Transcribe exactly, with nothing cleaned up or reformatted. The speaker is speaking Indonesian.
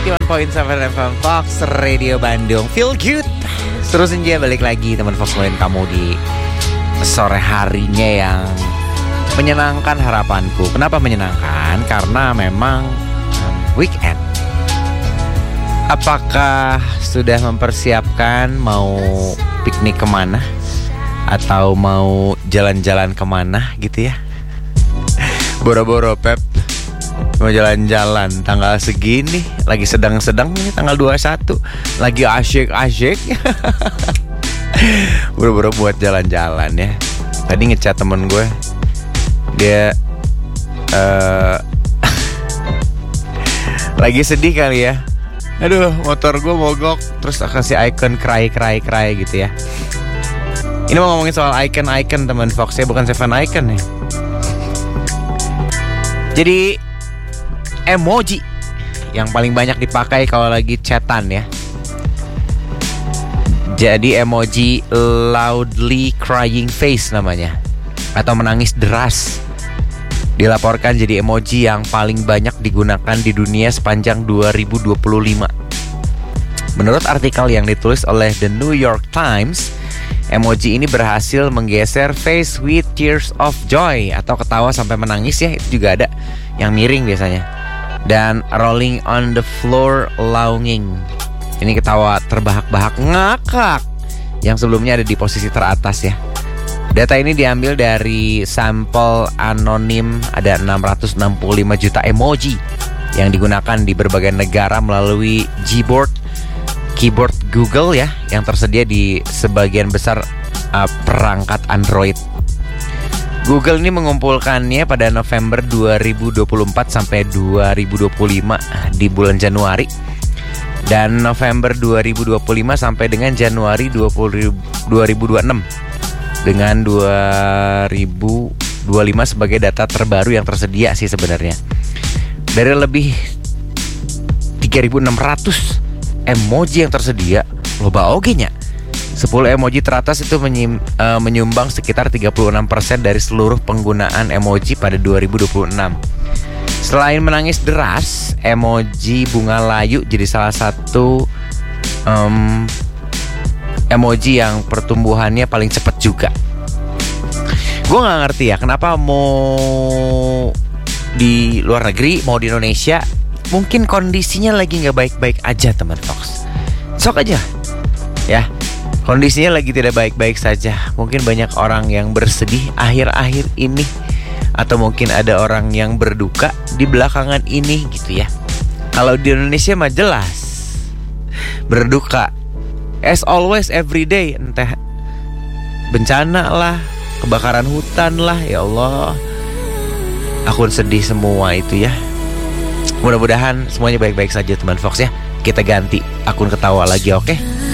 sembilan puluh tujuh F M Fox Radio Bandung. Feel good. Terus aja balik lagi teman Fox nemenin kamu di sore harinya yang menyenangkan harapanku. Kenapa menyenangkan? Karena memang um, weekend. Apakah sudah mempersiapkan mau piknik kemana? Atau mau jalan-jalan kemana gitu ya? Boro-boro Pep mau jalan-jalan tanggal segini, lagi sedang-sedang nih tanggal dua puluh satu, lagi asyik-asyik. Buru-buru buat jalan-jalan ya. Tadi ngechat temen gue, dia uh, lagi sedih kali ya. Aduh, motor gue mogok. Terus kasih icon cry-cry-cry gitu ya. Ini mau ngomongin soal icon-icon teman Fox ya, bukan Seven Icon ya. Jadi emoji yang paling banyak dipakai kalau lagi chatan ya. Jadi emoji loudly crying face namanya, atau menangis deras, dilaporkan jadi emoji yang paling banyak digunakan di dunia sepanjang dua ribu dua puluh lima. Menurut artikel yang ditulis oleh The New York Times, emoji ini berhasil menggeser face with tears of joy atau ketawa sampai menangis ya, itu juga ada yang miring biasanya. Dan rolling on the floor longing, ini ketawa terbahak-bahak ngakak, yang sebelumnya ada di posisi teratas ya. Data ini diambil dari sampel anonim, ada enam ratus enam puluh lima juta emoji yang digunakan di berbagai negara melalui Gboard, keyboard Google ya, yang tersedia di sebagian besar uh, perangkat Android. Google ini mengumpulkannya pada November dua ribu dua puluh empat sampai dua ribu dua puluh lima di bulan Januari, dan November dua ribu dua puluh lima sampai dengan Januari dua ribu dua puluh enam dengan dua ribu dua puluh lima sebagai data terbaru yang tersedia sih sebenarnya. Dari lebih tiga ribu enam ratus emoji yang tersedia, loba oge nya. sepuluh emoji teratas itu menyim, uh, menyumbang sekitar tiga puluh enam persen dari seluruh penggunaan emoji pada dua ribu dua puluh enam. Selain menangis deras, emoji bunga layu jadi salah satu um, emoji yang pertumbuhannya paling cepat juga. Gue gak ngerti ya kenapa mau di luar negeri, mau di Indonesia, mungkin kondisinya lagi gak baik-baik aja teman Fox. Sok aja ya, kondisinya lagi tidak baik-baik saja. Mungkin banyak orang yang bersedih akhir-akhir ini, atau mungkin ada orang yang berduka di belakangan ini gitu ya. Kalau di Indonesia mah jelas berduka as always every day, entah bencana lah, kebakaran hutan lah, ya Allah. Aku sedih semua itu ya. Mudah-mudahan semuanya baik-baik saja teman Fox ya. Kita ganti akun ketawa lagi, oke? Okay?